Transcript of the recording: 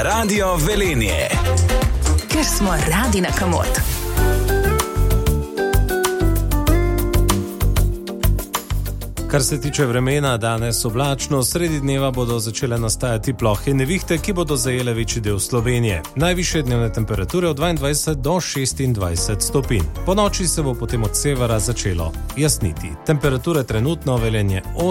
Radio Velenje. Ker smo radi na kamot. Kar se tiče vremena, danes oblačno, sredi dneva bodo začele nastajati plohe nevihte, ki bodo zajele večji del Slovenije. Najvišje dnevne temperature od 22 do 26 stopinj. Po noči se bo potem od severa začelo jasniti. Temperature trenutno v Velenju